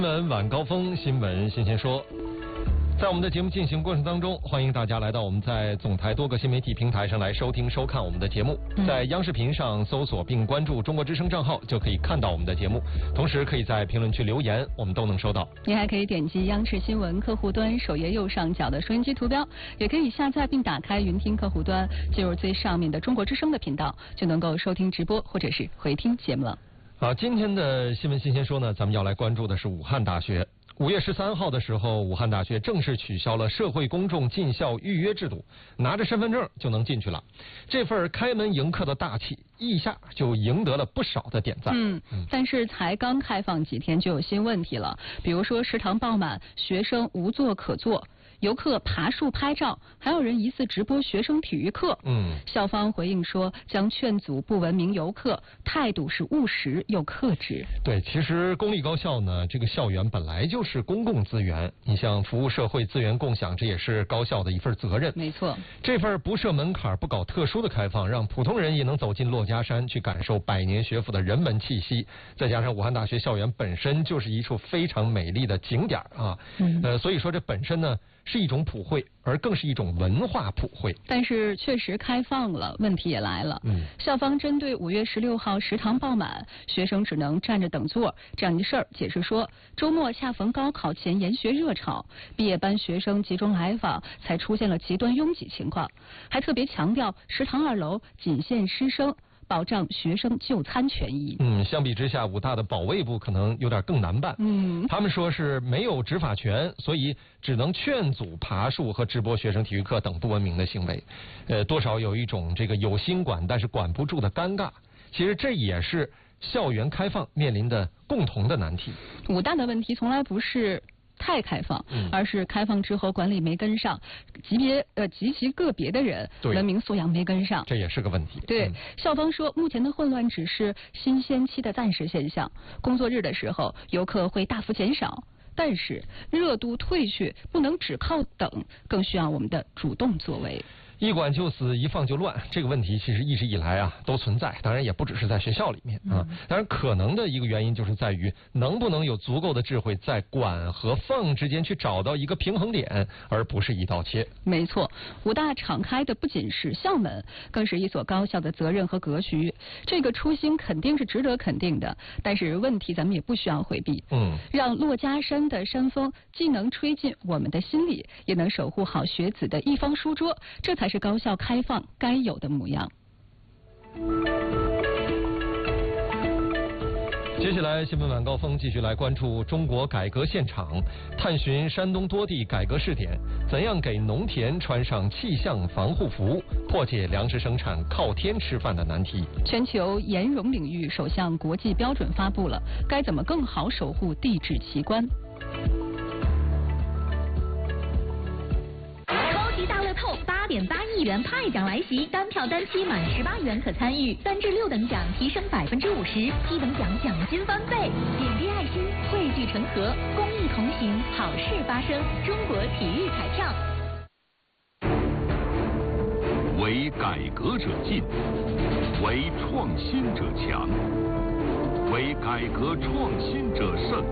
新闻晚高峰，新闻新鲜说。在我们的节目进行过程当中，欢迎大家来到我们在总台多个新媒体平台上来收听收看我们的节目。在央视频上搜索并关注中国之声账号，就可以看到我们的节目，同时可以在评论区留言，我们都能收到。 你还可以点击央视新闻客户端首页右上角的收音机图标，也可以下载并打开云听客户端，进入最上面的中国之声的频道，就能够收听直播或者是回听节目了。 好，今天的新闻新鲜说呢，咱们要来关注的是武汉大学。5月13号的时候，武汉大学正式取消了社会公众进校预约制度，拿着身份证就能进去了。这份开门迎客的大气，一下就赢得了不少的点赞。 但是才刚开放几天就有新问题了，比如说食堂爆满，学生无座可坐。游客爬树拍照，还有人疑似直播学生体育课。校方回应说将劝阻不文明游客，态度是务实又克制。 对，其实公立高校呢，这个校园本来就是公共资源，你像服务社会资源共享，这也是高校的一份责任。 没错， 这份不设门槛、不搞特殊的开放，让普通人也能走进珞珈山，去感受百年学府的人文气息。再加上武汉大学校园本身就是一处非常美丽的景点啊，所以说这本身呢是一种普惠，而更是一种文化普惠。 但是确实开放了，问题也来了。校方针对5月16号食堂爆满，学生只能站着等座这样一事儿，解释说，周末恰逢高考前研学热潮，毕业班学生集中来访，才出现了极端拥挤情况。还特别强调，食堂2楼仅限师生，保障学生就餐权益。 相比之下，武大的保卫部可能有点更难办。他们说是没有执法权，所以只能劝阻爬树和直播学生体育课等不文明的行为。多少有一种这个有心管但是管不住的尴尬。其实这也是校园开放面临的共同的难题。 武大的问题从来不是太开放，而是开放之后管理没跟上，极其个别的人文明素养没跟上， 这也是个问题。 对，校方说目前的混乱只是新鲜期的暂时现象，工作日的时候游客会大幅减少，但是热度退去不能只靠等，更需要我们的主动作为。 一管就死，一放就乱，这个问题其实一直以来啊都存在，当然也不只是在学校里面啊。当然可能的一个原因就是在于能不能有足够的智慧在管和放之间去找到一个平衡点，而不是一刀切。 没错，武大敞开的不仅是校门，更是一所高校的责任和格局。这个初心肯定是值得肯定的，但是问题咱们也不需要回避。让珞珈山的山风既能吹进我们的心里，也能守护好学子的一方书桌，这才是高校开放该有的模样。 接下来新闻晚高峰继续来关注中国改革现场，探寻山东多地改革试点，怎样给农田穿上气象防护服，破解粮食生产靠天吃饭的难题。 全球盐融领域首项国际标准发布了，该怎么更好守护地质奇观？ 8.8亿元派奖来袭，单票单期满18元可参与，3至6等奖提升50%，7等奖奖金翻倍。点滴爱心，汇聚成河，公益同行，好事发生。中国体育彩票。 为改革者进，为创新者强，为改革创新者胜。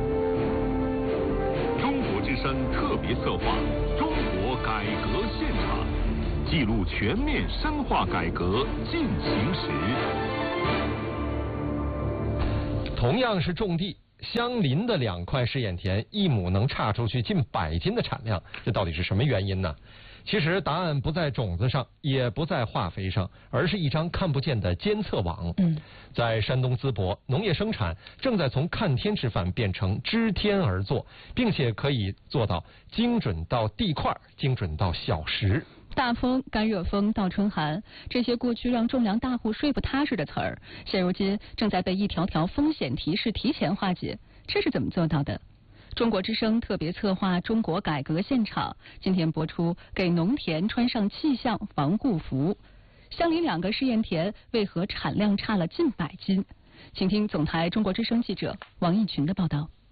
中国之声特别策划《中国改革现场》。记录全面深化改革进行时。 同样是种地，相邻的2块试验田，一亩能差出去近100斤的产量，这到底是什么原因呢？其实答案不在种子上，也不在化肥上，而是一张看不见的监测网。在山东淄博，农业生产正在从看天吃饭变成知天而作，并且可以做到精准到地块，精准到小时。 大风、干热风、倒春寒，这些过去让种粮大户睡不踏实的词儿，现如今正在被一条条风险提示提前化解。这是怎么做到的？中国之声特别策划《中国改革现场》今天播出，给农田穿上气象防护服。相邻2个试验田为何产量差了近100斤？请听总台中国之声记者王义群的报道。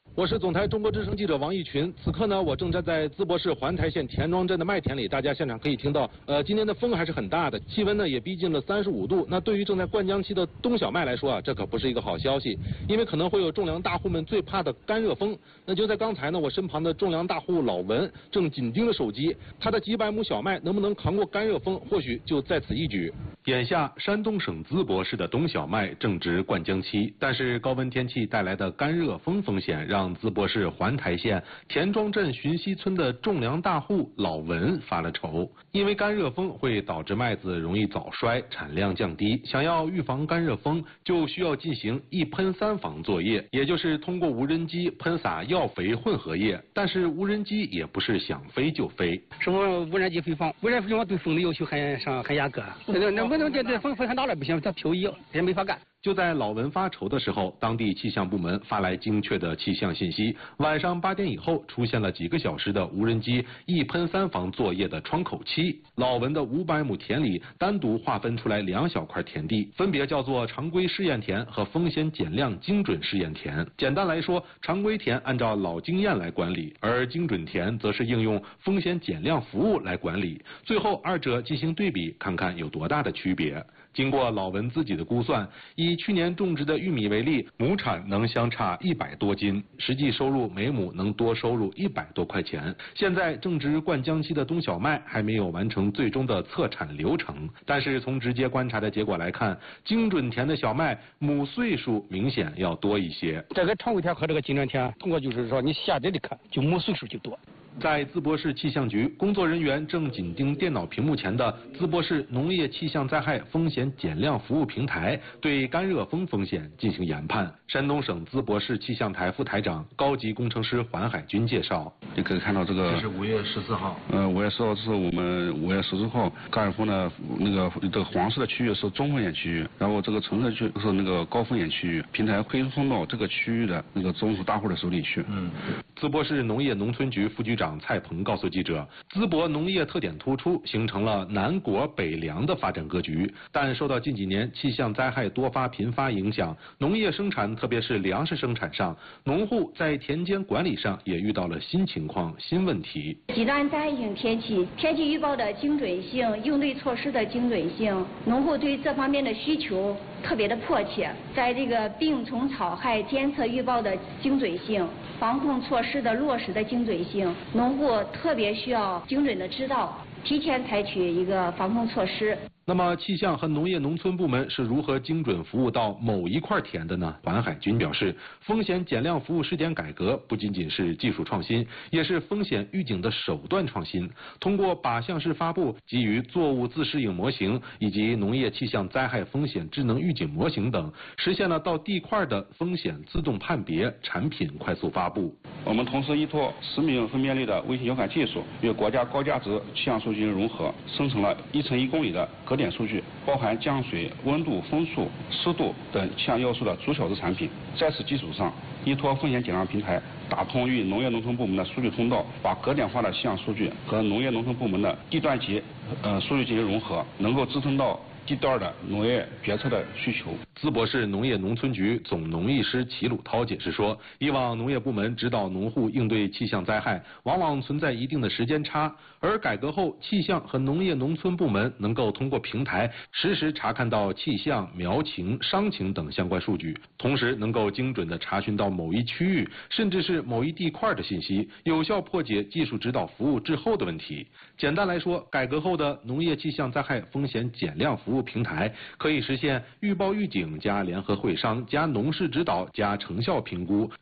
我是总台中国之声记者王义群，此刻呢，我正站在淄博市环台县田庄镇的麦田里，大家现场可以听到，今天的风还是很大的，气温呢也逼近了35度。那对于正在灌浆期的冬小麦来说啊，这可不是一个好消息，因为可能会有种粮大户们最怕的干热风。那就在刚才呢，我身旁的种粮大户老文正紧盯着手机，他的几百亩小麦能不能扛过干热风，或许就在此一举。眼下，山东省淄博市的冬小麦正值灌浆期，但是高温天气带来的干热风风险让淄博市环台县田庄镇寻溪村的种粮大户老文发了愁，因为干热风会导致麦子容易早衰，产量降低。想要预防干热风，就需要进行一喷三防作业，也就是通过无人机喷洒药肥混合液。但是无人机也不是想飞就飞。 什么无人机飞防？无人机飞防对风的要求很严格。那不能这风很大了不行，它漂移也没法干。 就在老文发愁的时候，当地气象部门发来精确的气象信息。晚上8点以后出现了几个小时的无人机一喷三防作业的窗口期。老文的500亩田里单独划分出来2小块田地，分别叫做常规试验田和风险减量精准试验田。简单来说，常规田按照老经验来管理，而精准田则是应用风险减量服务来管理。最后二者进行对比，看看有多大的区别。经过老文自己的估算，以去年种植的玉米为例，亩产能相差100多斤，实际收入每亩能多收入100多块钱。现在正值灌浆期的冬小麦还没有完成最终的测产流程，但是从直接观察的结果来看，精准田的小麦亩穗数明显要多一些。 这个常规田和这个精准田，通过就是说你下来的看，就亩穗数就多。 在淄博市气象局，工作人员正紧盯电脑屏幕前的淄博市农业气象灾害风险减量服务平台，对干热风风险进行研判。山东省淄博市气象台副台长、高级工程师环海军介绍： 你可以看到这个， 这是5月14号。 5月14号是我们5月14号干热风呢，这个黄色的区域是中风险区域，然后这个橙色区是那个高风险区域。平台会送到这个区域的那个种植大户的手里去。 淄博市农业农村局副局长蔡鹏告诉记者，淄博农业特点突出，形成了南果北粮的发展格局。但受到近几年气象灾害多发频发影响，农业生产特别是粮食生产上，农户在田间管理上也遇到了新情况、新问题。 极端灾害性天气预报的精准性、应对措施的精准性，农户对这方面的需求特别的迫切。在这个病虫草害监测预报的精准性、防控措施的落实的精准性，农户特别需要精准的知道，提前采取一个防控措施。 那么气象和农业农村部门是如何精准服务到某一块田的呢？环海军表示，风险减量服务试点改革不仅仅是技术创新，也是风险预警的手段创新。通过靶向式发布、基于作物自适应模型以及农业气象灾害风险智能预警模型等，实现了到地块的风险自动判别、产品快速发布。 我们同时依托10米分辨率的卫星遥感技术，与国家高价值气象数据融合，生成了1乘1公里的格点数据，包含降水、温度、风速、湿度等气象要素的逐小时产品。在此基础上，依托风险减量平台，打通与农业农村部门的数据通道，把格点化的气象数据和农业农村部门的地段级数据进行融合，能够支撑到地段的农业决策的需求。 淄博市农业农村局总农艺师齐鲁涛解释说，以往农业部门指导农户应对气象灾害，往往存在一定的时间差，而改革后，气象和农业农村部门能够通过平台实时查看到气象、苗情、伤情等相关数据，同时能够精准地查询到某一区域甚至是某一地块的信息，有效破解技术指导服务滞后的问题。简单来说，改革后的农业气象灾害风险减量服务平台可以实现预报预警加联合会商加农事指导加成效评估